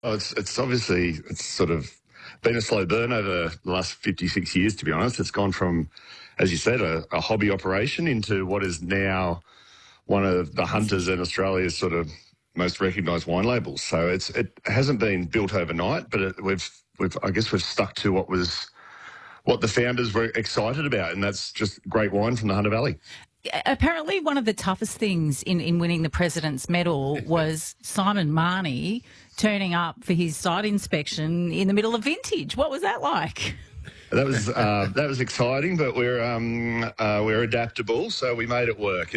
Oh, it's obviously it's sort of been a slow burn over the last 56 years, to be honest. It's gone from, as you said, a hobby operation into what is now one of the Hunters and Australia's sort of most recognised wine labels. So it hasn't been built overnight, but we've I guess we've stuck to what the founders were excited about, and that's just great wine from the Hunter Valley. Apparently, one of the toughest things in winning the President's Medal was Simon Marnie turning up for his site inspection in the middle of vintage. What was that like? That was exciting, but we're adaptable, so we made it work.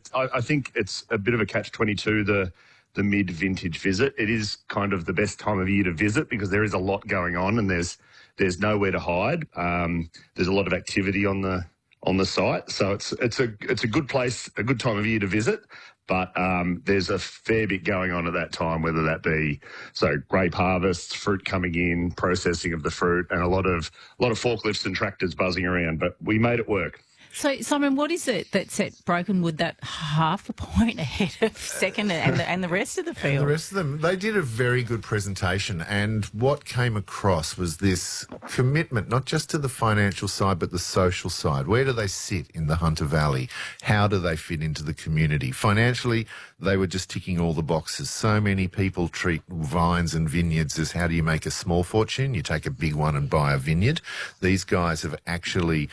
I think it's a bit of a catch-22, the mid-vintage visit. It is kind of the best time of year to visit because there is a lot going on and there's nowhere to hide. There's a lot of activity on the site, so it's a good place, a good time of year to visit. But there's a fair bit going on at that time, whether that be grape harvests, fruit coming in, processing of the fruit, and a lot of forklifts and tractors buzzing around. But we made it work. So, Simon, what is it that set Brokenwood that half a point ahead of second and the rest of the field? And the rest of them, they did a very good presentation, and what came across was this commitment, not just to the financial side, but the social side. Where do they sit in the Hunter Valley? How do they fit into the community? Financially, they were just ticking all the boxes. So many people treat vines and vineyards as how do you make a small fortune? You take a big one and buy a vineyard. These guys have actually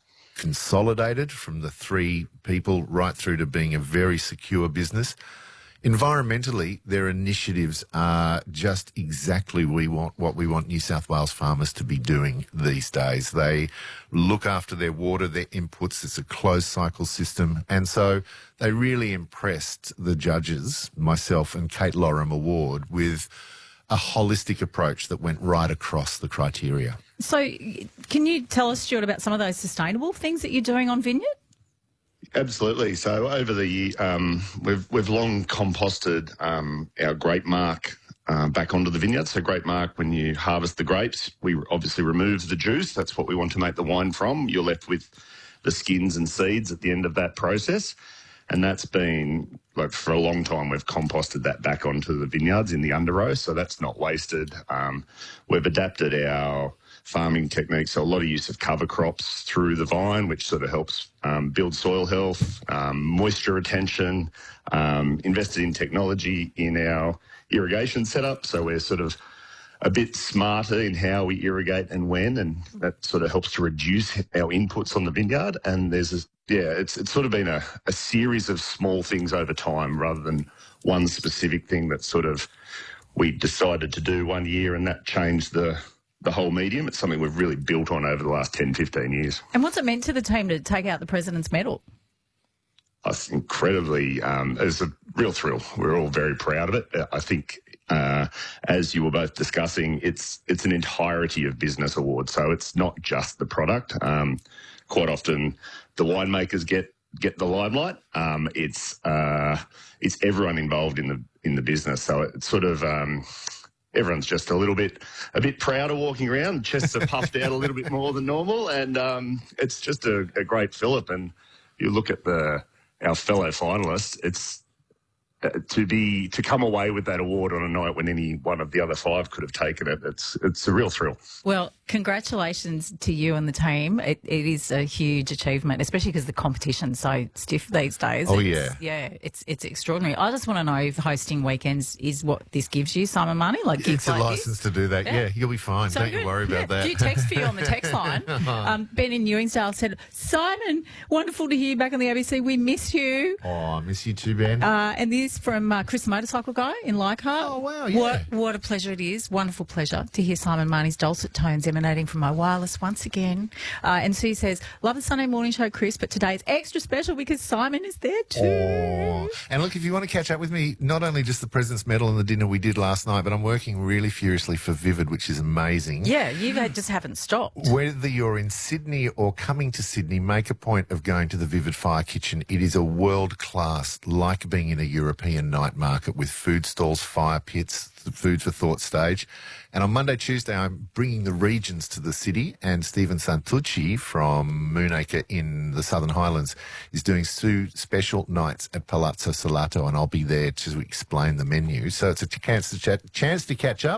consolidated from the 3 people right through to being a very secure business. Environmentally, their initiatives are just exactly what we want New South Wales farmers to be doing these days. They look after their water, their inputs. It's a closed cycle system. And so they really impressed the judges, myself and Kate Lorem Award, with a holistic approach that went right across the criteria. So can you tell us, Stuart, about some of those sustainable things that you're doing on Vineyard? Absolutely. So over the year, we've long composted our grape marc back onto the vineyard. So grape marc, when you harvest the grapes, we obviously remove the juice. That's what we want to make the wine from. You're left with the skins and seeds at the end of that process. And that's been, for a long time, we've composted that back onto the vineyards in the underrow, so that's not wasted. We've adapted our farming techniques, so a lot of use of cover crops through the vine, which sort of helps build soil health, moisture retention, invested in technology in our irrigation setup, so we're sort of a bit smarter in how we irrigate and when, and that sort of helps to reduce our inputs on the vineyard. And it's sort of been a series of small things over time rather than one specific thing that sort of we decided to do one year and that changed the whole medium. It's something we've really built on over the last 10, 15 years. And what's it meant to the team to take out the President's Medal? It's incredibly, it's a real thrill. We're all very proud of it. I think, as you were both discussing, it's an entirety of business award. So it's not just the product. Quite often the winemakers get the limelight. It's everyone involved in the business. So it's sort of, everyone's just a bit prouder walking around. Chests are puffed out a little bit more than normal. And, it's just a great fillip. And you look at our fellow finalists, it's to come away with that award on a night when any one of the other 5 could have taken it. It's a real thrill. Well, congratulations to you and the team. It is a huge achievement, especially because the competition's so stiff these days. Oh, it's extraordinary. I just want to know if hosting weekends is what this gives you, Simon Marnie, like gigs it's a like license this? to do that. Yeah, you'll be fine. So don't you worry about that. A few texts for you on the text line. Ben in Newingsdale said, Simon, wonderful to hear you back on the ABC. We miss you. Oh, I miss you too, Ben. And this from Chris the Motorcycle Guy in Leichhardt. Oh, wow, yeah. What a pleasure it is. Wonderful pleasure to hear Simon Marnie's dulcet tones emanating from my wireless once again. And Sue says, love the Sunday morning show, Chris, but today it's extra special because Simon is there too. Oh. And look, if you want to catch up with me, not only just the President's Medal and the dinner we did last night, but I'm working really furiously for Vivid, which is amazing. Yeah, you just haven't stopped. Whether you're in Sydney or coming to Sydney, make a point of going to the Vivid Fire Kitchen. It is a world-class, like being in a European European night market with food stalls, fire pits, the Food for Thought stage. And on Monday, Tuesday, I'm bringing the regions to the city, and Stephen Santucci from Moonacre in the Southern Highlands is doing two special nights at Palazzo Salato, and I'll be there to explain the menu. So it's a chance to catch up.